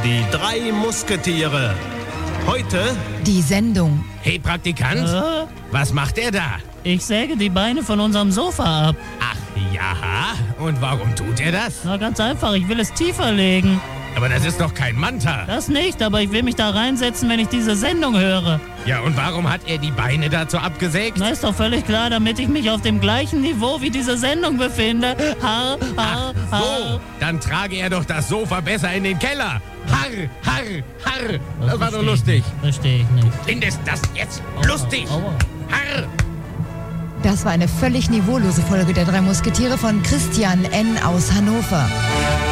Die drei Musketiere. Heute Die Sendung. Hey Praktikant, was macht er da? Ich säge die Beine von unserem Sofa ab. Ach ja, und warum tut er das? Na, ganz einfach, ich will es tiefer legen. Aber das ist doch kein Manta. Das nicht, aber ich will mich da reinsetzen, wenn ich diese Sendung höre. Ja, und warum hat er die Beine dazu abgesägt? Na, ist doch völlig klar, damit ich mich auf dem gleichen Niveau wie diese Sendung befinde. Har, har, So, har. dann trage er doch das Sofa besser in den Keller. Harr, harr, harr. Das war doch lustig. Verstehe ich nicht. Findest das jetzt lustig? Aua. Harr. Das war eine völlig niveaulose Folge der drei Musketiere von Christian N. aus Hannover.